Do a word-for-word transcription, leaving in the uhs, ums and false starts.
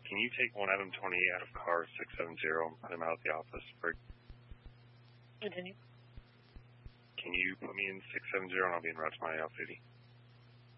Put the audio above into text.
Can you take one Adam twenty-eight out of car six seven zero and put him out of the office? For... Continue. Can you put me in six seven zero and I'll be in route to my off duty?